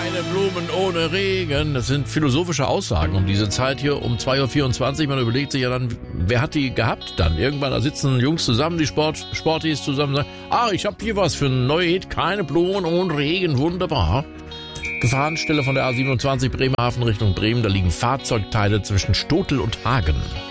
Keine Blumen ohne Regen. Das sind philosophische Aussagen um diese Zeit hier um 2.24 Uhr. Man überlegt sich ja dann, wer hat die gehabt dann? Irgendwann, da sitzen Jungs zusammen, die Sportis zusammen, sagen, ich habe hier was für ein neues Hit. Keine Blumen ohne Regen, wunderbar. Gefahrenstelle von der A27 Bremerhaven Richtung Bremen. Da liegen Fahrzeugteile zwischen Stotel und Hagen.